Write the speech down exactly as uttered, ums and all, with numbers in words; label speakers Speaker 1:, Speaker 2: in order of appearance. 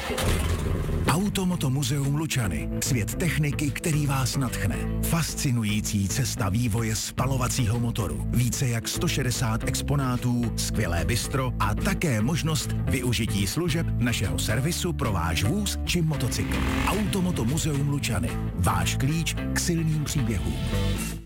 Speaker 1: Automoto muzeum Lučany. Svět techniky, který vás nadchne. Fascinující cesta vývoje spalovacího motoru. Více jak sto šedesát exponátů, skvělé bistro a také možnost využití služeb našeho servisu pro váš vůz či motocykl. Automoto muzeum Lučany. Váš klíč k silným příběhům.